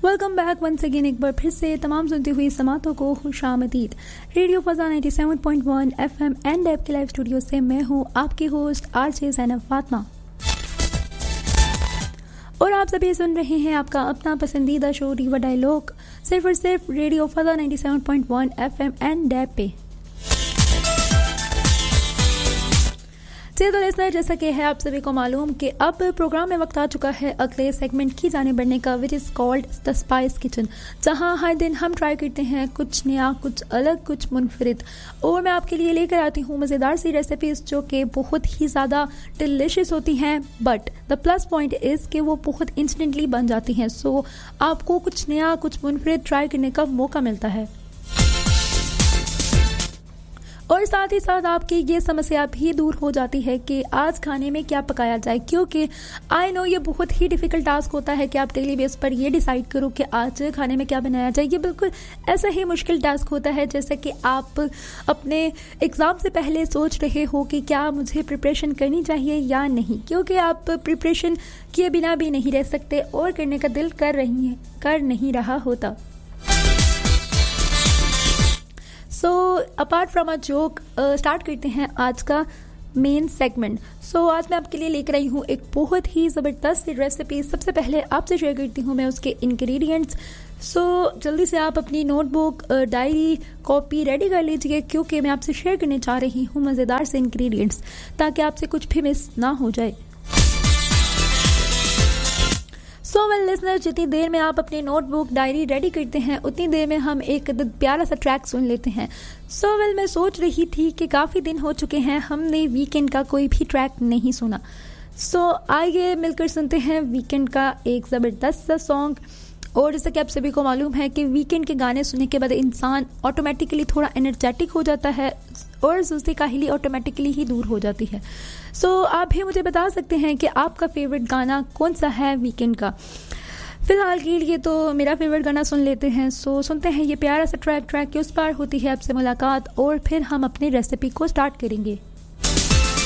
Welcome back once again, एक बार फिर से तमाम सुनती हुई समातों को खुशामदीद। रेडियो फजा 97.1 FM एंड ऐप के लाइव स्टूडियो से मैं हूँ आपकी होस्ट आरजे ज़ैनब फातिमा, और आप सभी सुन रहे हैं आपका अपना पसंदीदा शो रीवा डायलॉग सिर्फ और सिर्फ रेडियो फजा 97.1 FM एंड ऐप पे। तो लिसनर, जैसा कि है आप सभी को मालूम कि अब प्रोग्राम में वक्त आ चुका है अगले सेगमेंट की जाने बढ़ने का, which is called the spice kitchen, जहां हर दिन हम ट्राई करते हैं कुछ नया, कुछ अलग, कुछ मुनफरिद, और मैं आपके लिए लेकर आती हूं मज़ेदार सी रेसिपीज़ जो कि बहुत ही ज़्यादा डिलिशियस होती हैं, but the plus point is कि वो बहुत इंस्टेंटली बन जाती हैं। सो आपको कुछ नया, कुछ मुनफरिद ट्राई करने का मौका मिलता है, और साथ ही साथ आपकी ये समस्या भी दूर हो जाती है कि आज खाने में क्या पकाया जाए, क्योंकि आई नो ये बहुत ही डिफ़िकल्ट टास्क होता है कि आप डेली बेस पर ये डिसाइड करो कि आज खाने में क्या बनाया जाए। ये बिल्कुल ऐसा ही मुश्किल टास्क होता है जैसे कि आप अपने एग्ज़ाम से पहले सोच रहे हो कि क्या मुझे प्रिपरेशन करनी चाहिए या नहीं, क्योंकि आप प्रिपरेशन किए बिना भी नहीं रह सकते और करने का दिल कर नहीं रहा होता। So apart from a joke, start करते हैं आज का मेन सेगमेंट। सो आज मैं आपके लिए लेकर आई हूँ एक बहुत ही ज़बरदस्त रेसिपी। सबसे पहले आपसे शेयर करती हूँ मैं उसके इंग्रेडिएंट्स। सो जल्दी से आप अपनी नोटबुक, डायरी, कॉपी रेडी कर लीजिए, क्योंकि मैं आपसे शेयर करने चाह रही हूँ मज़ेदार से इंग्रेडिएंट्स, ताकि आपसे कुछ भी मिस ना हो जाए। सो वेल लिसनर, जितनी देर में आप अपनी नोटबुक, डायरी रेडी करते हैं, उतनी देर में हम एक प्यारा सा ट्रैक सुन लेते हैं। सो वेल, मैं सोच रही थी कि काफ़ी दिन हो चुके हैं हमने वीकेंड का कोई भी ट्रैक नहीं सुना। सो आइए मिलकर सुनते हैं वीकेंड का एक ज़बरदस्त सा सॉन्ग। और जैसा कि आप सभी को मालूम है कि वीकेंड के गाने सुनने के बाद इंसान ऑटोमेटिकली थोड़ा एनर्जेटिक हो जाता है और सुस्ती काहली ऑटोमेटिकली ही दूर हो जाती है। सो आप भी मुझे बता सकते हैं कि आपका फेवरेट गाना कौन सा है वीकेंड का। फिलहाल के लिए तो मेरा फेवरेट गाना सुन लेते हैं। सो सुनते हैं ये प्यारा सा ट्रैक के उस पार होती है आपसे मुलाकात, और फिर हम अपनी रेसिपी को स्टार्ट करेंगे।